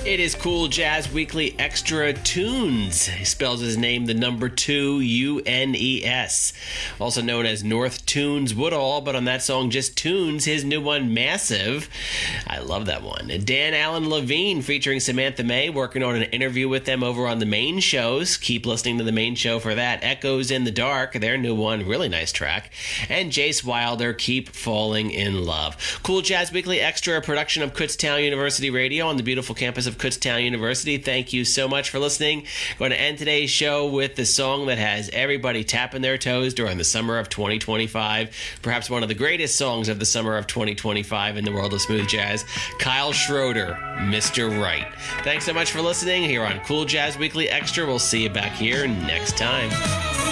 It is Cool Jazz Weekly Extra Tunes. He spells his name the number 2, U-N-E-S. Also known as North Tunes Woodall, but on that song, just Tunes, his new one, Massive. I love that one. Dan Allen Levine featuring Samantha May, working on an interview with them over on the main shows. Keep listening to the main show for that. Echoes in the Dark, their new one, really nice track. And Jace Wilder, Keep Falling in Love. Cool Jazz Weekly Extra, a production of Kutztown University Radio on the beautiful campus of Kutztown University. Thank you so much for listening. Going to end today's show with the song that has everybody tapping their toes during the summer of 2025. Perhaps one of the greatest songs of the summer of 2025 in the world of smooth jazz. Kyle Schroeder, Mr. Right. Thanks so much for listening here on Cool Jazz Weekly Extra. We'll see you back here next time.